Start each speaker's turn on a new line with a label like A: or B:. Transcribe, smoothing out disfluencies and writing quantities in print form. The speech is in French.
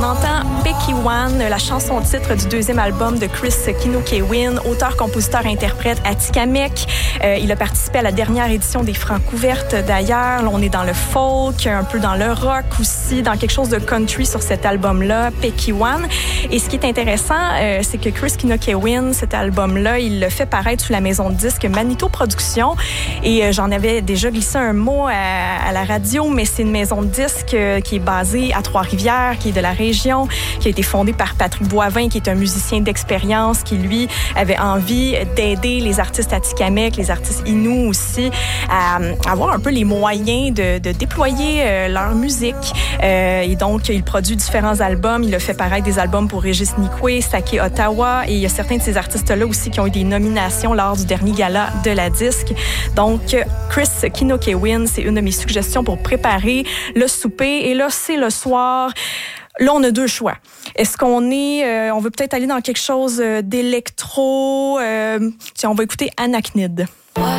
A: entend Pecky One, la chanson-titre du deuxième album de Chris Kinokewin, auteur-compositeur-interprète Atikamekw. Il a participé à la dernière édition des Francouvertes d'ailleurs. Là, on est dans le folk, un peu dans le rock aussi, dans quelque chose de country sur cet album-là, Pecky One. Et ce qui est intéressant, c'est que Chris Kinokewin, cet album-là, il le fait paraître sous la maison de disques Manito Productions. Et j'en avais déjà glissé un mot à la radio, mais c'est une maison de disques qui est basée à Trois-Rivières, qui est de la région, qui a été fondée par Patrick Boivin, qui est un musicien d'expérience, qui, lui, avait envie d'aider les artistes atikamekw, les artistes Innu aussi, à avoir un peu les moyens de déployer leur musique. Et donc, il produit différents albums. Il a fait paraître des albums pour Régis Nikwe, Sake Ottawa, et il y a certains de ces artistes-là aussi qui ont eu des nominations lors du dernier gala de la disque. Donc, Chris Kinokewin, c'est une de mes suggestions pour préparer le souper. Et là, c'est le soir. Là, on a deux choix. Est-ce qu'on on veut peut-être aller dans quelque chose d'électro? Tiens, on va écouter Anaknid.